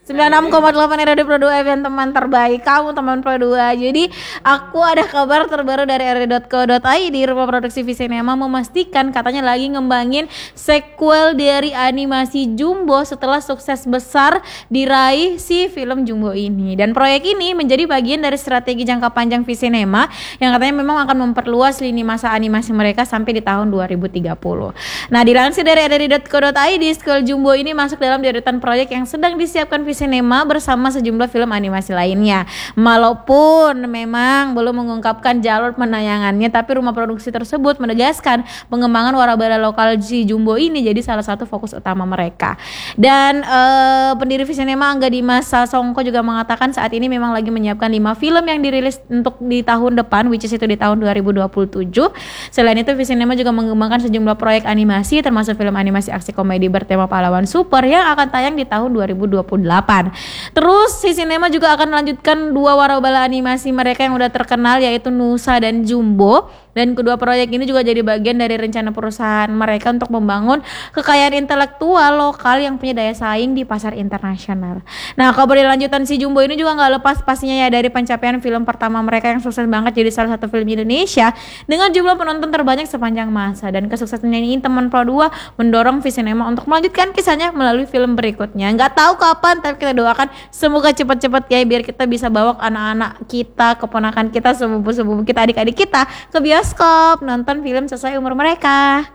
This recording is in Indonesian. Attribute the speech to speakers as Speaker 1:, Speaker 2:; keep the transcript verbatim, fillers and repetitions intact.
Speaker 1: sembilan puluh enam koma delapan R R D Pro dua F M, teman terbaik kamu, teman Pro dua. Jadi aku ada kabar terbaru dari r r d dot co dot i d. Rumah produksi Visinema memastikan katanya lagi ngembangin sequel dari animasi Jumbo setelah sukses besar diraih si film Jumbo ini. Dan proyek ini menjadi bagian dari strategi jangka panjang Visinema yang katanya memang akan memperluas lini masa animasi mereka sampai di tahun dua ribu tiga puluh. Nah, dilansir dari r r d dot co dot i d, sequel Jumbo ini masuk dalam deretan proyek yang sedang disiapkan Visinema bersama sejumlah film animasi lainnya. Walaupun memang belum mengungkapkan jalur penayangannya, tapi rumah produksi tersebut menegaskan pengembangan warabala lokal si Jumbo ini jadi salah satu fokus utama mereka. Dan uh, pendiri Visinema Angga Dimas Sasongko juga mengatakan saat ini memang lagi menyiapkan lima film yang dirilis untuk di tahun depan, which is itu di tahun dua ribu dua puluh tujuh. Selain itu Visinema juga mengembangkan sejumlah proyek animasi termasuk film animasi aksi komedi bertema pahlawan super yang akan tayang di tahun dua ribu dua puluh delapan. Terus Visinema juga akan melanjutkan dua warabala animasi mereka yang udah terkenal yaitu Nusa dan Jumbo. Dan kedua proyek ini juga jadi bagian dari rencana perusahaan mereka untuk membangun kekayaan intelektual lokal yang punya daya saing di pasar internasional. Nah, kabar lanjutan si Jumbo ini juga nggak lepas pastinya ya dari pencapaian film pertama mereka yang sukses banget jadi salah satu film Indonesia dengan jumlah penonton terbanyak sepanjang masa. Dan kesuksesan ini teman Pro dua mendorong Visinema untuk melanjutkan kisahnya melalui film berikutnya. Nggak tahu kapan, tapi kita doakan semoga cepat-cepat ya biar kita bisa bawa anak-anak kita, keponakan kita, sepupu-sepupu kita, adik-adik kita ke bioskop nonton film sesuai umur mereka.